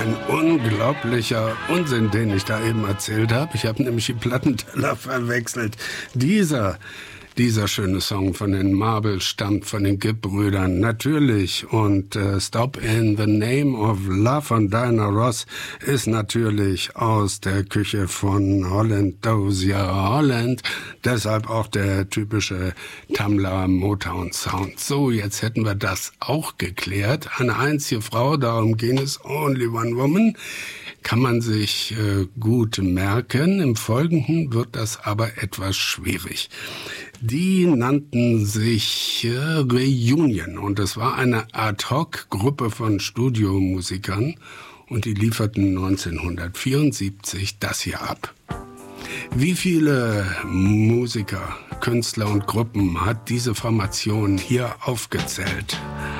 ein unglaublicher Unsinn, den ich da eben erzählt habe. Ich habe nämlich die Plattenteller verwechselt. Dieser schöne Song von den Marbles stammt von den Gibb-Brüdern, natürlich. Und Stop in the Name of Love von Diana Ross ist natürlich aus der Küche von Holland Dozier Holland. Deshalb auch der typische Tamla Motown Sound. So, jetzt hätten wir das auch geklärt. Eine einzige Frau, darum ging es, Only One Woman. Kann man sich gut merken. Im Folgenden wird das aber etwas schwierig. Die nannten sich Reunion und es war eine Ad-Hoc-Gruppe von Studiomusikern und die lieferten 1974 das hier ab. Wie viele Musiker, Künstler und Gruppen hat diese Formation hier aufgezählt?